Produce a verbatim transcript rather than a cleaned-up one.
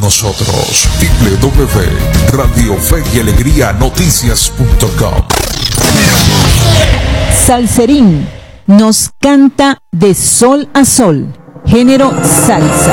nosotros. w w w punto radio fe y alegría noticias punto com. Salserín nos canta de sol a sol, género salsa.